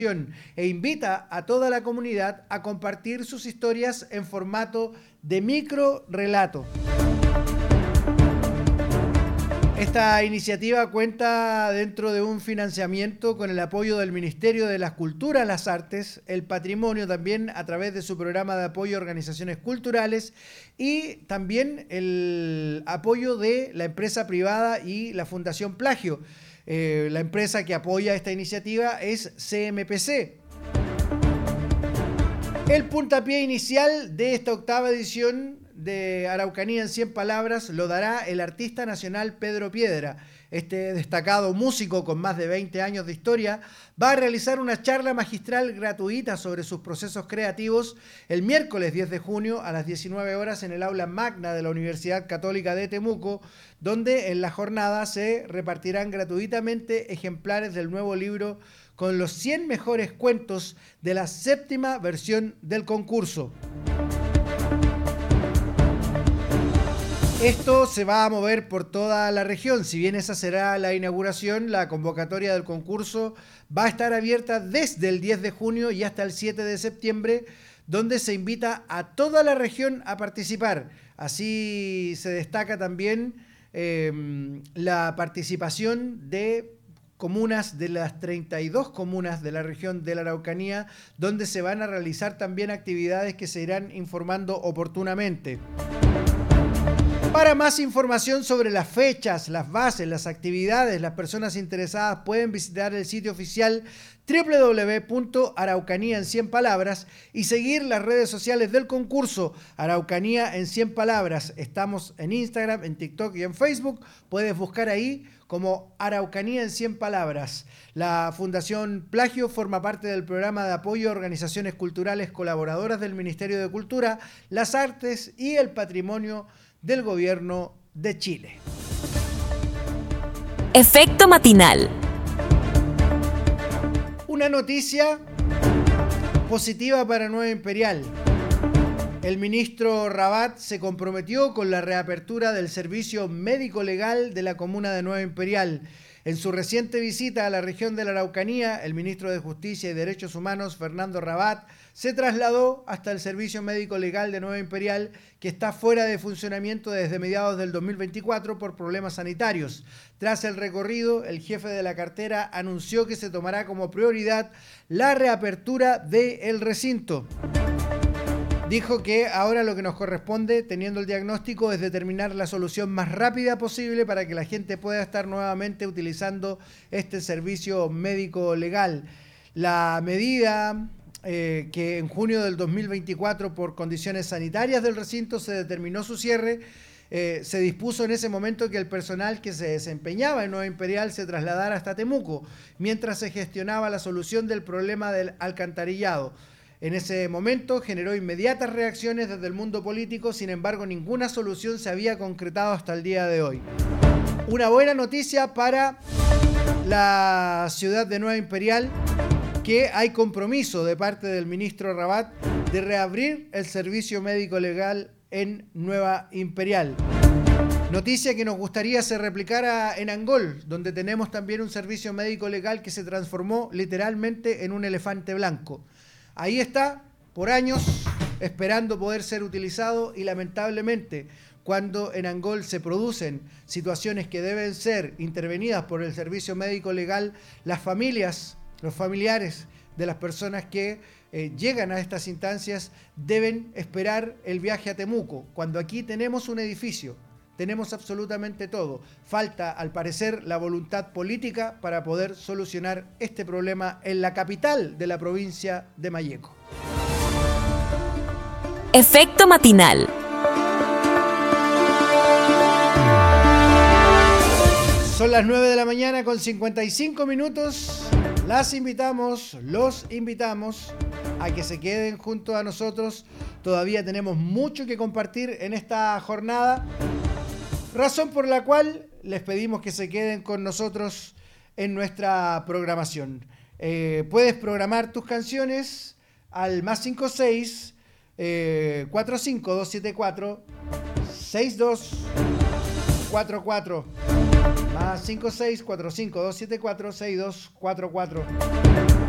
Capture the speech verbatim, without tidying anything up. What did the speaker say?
e invita a toda la comunidad a compartir sus historias en formato de micro relato. Esta iniciativa cuenta dentro de un financiamiento con el apoyo del Ministerio de las Culturas, las Artes, el Patrimonio también a través de su programa de apoyo a organizaciones culturales y también el apoyo de la empresa privada y la Fundación Plagio. Eh, la empresa que apoya esta iniciativa es C M P C. El puntapié inicial de esta octava edición de Araucanía en cien palabras lo dará el artista nacional Pedro Piedra. Este destacado músico con más de veinte años de historia va a realizar una charla magistral gratuita sobre sus procesos creativos el miércoles diez de junio a las diecinueve horas en el aula magna de la Universidad Católica de Temuco, donde en la jornada se repartirán gratuitamente ejemplares del nuevo libro con los cien mejores cuentos de la séptima versión del concurso. Esto se va a mover por toda la región. Si bien esa será la inauguración, la convocatoria del concurso va a estar abierta desde el diez de junio y hasta el siete de septiembre, donde se invita a toda la región a participar. Así se destaca también eh, la participación de comunas de las treinta y dos comunas de la región de la Araucanía, donde se van a realizar también actividades que se irán informando oportunamente. Para más información sobre las fechas, las bases, las actividades, las personas interesadas pueden visitar el sitio oficial doble u doble u doble u punto araucanía en cien palabras y seguir las redes sociales del concurso Araucanía en cien palabras. Estamos en Instagram, en TikTok y en Facebook. Puedes buscar ahí como Araucanía en cien palabras. La Fundación Plagio forma parte del programa de apoyo a organizaciones culturales colaboradoras del Ministerio de Cultura, las Artes y el Patrimonio del Gobierno de Chile. Efecto matinal. Una noticia positiva para Nueva Imperial. El ministro Rabat se comprometió con la reapertura del servicio médico legal de la comuna de Nueva Imperial. En su reciente visita a la región de la Araucanía, el ministro de Justicia y Derechos Humanos, Fernando Rabat, se trasladó hasta el Servicio Médico Legal de Nueva Imperial, que está fuera de funcionamiento desde mediados del dos mil veinticuatro por problemas sanitarios. Tras el recorrido, el jefe de la cartera anunció que se tomará como prioridad la reapertura del recinto. Dijo que ahora lo que nos corresponde, teniendo el diagnóstico, es determinar la solución más rápida posible para que la gente pueda estar nuevamente utilizando este servicio médico legal. La medida eh, que en junio del dos mil veinticuatro, por condiciones sanitarias del recinto, se determinó su cierre, eh, se dispuso en ese momento que el personal que se desempeñaba en Nueva Imperial se trasladara hasta Temuco, mientras se gestionaba la solución del problema del alcantarillado. En ese momento generó inmediatas reacciones desde el mundo político, sin embargo ninguna solución se había concretado hasta el día de hoy. Una buena noticia para la ciudad de Nueva Imperial, que hay compromiso de parte del ministro Rabat de reabrir el servicio médico legal en Nueva Imperial. Noticia que nos gustaría se replicara en Angol, donde tenemos también un servicio médico legal que se transformó literalmente en un elefante blanco. Ahí está, por años, esperando poder ser utilizado y lamentablemente, cuando en Angol se producen situaciones que deben ser intervenidas por el servicio médico legal, las familias, los familiares de las personas que eh, llegan a estas instancias deben esperar el viaje a Temuco, cuando aquí tenemos un edificio, tenemos absolutamente todo. Falta, al parecer, la voluntad política para poder solucionar este problema en la capital de la provincia de Malleco. Efecto matinal. Son las nueve de la mañana con cincuenta y cinco minutos. Las invitamos, los invitamos a que se queden junto a nosotros. Todavía tenemos mucho que compartir en esta jornada. Razón por la cual les pedimos que se queden con nosotros en nuestra programación. Eh, puedes programar tus canciones al más cinco seis eh, cuatro cinco dos siete cuatro seis dos cuatro cuatro. Más cinco seis cuatro cinco dos siete cuatro seis dos cuatro cuatro.